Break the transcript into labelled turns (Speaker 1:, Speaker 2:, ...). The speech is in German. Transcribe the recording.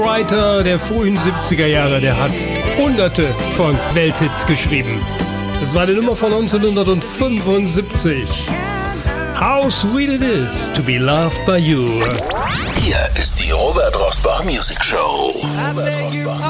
Speaker 1: Writer der frühen 70er Jahre, der hat hunderte von Welthits geschrieben. Das war die Nummer von 1975. How sweet it is to be loved by you.
Speaker 2: Hier ist die Robert Rosbach Music Show.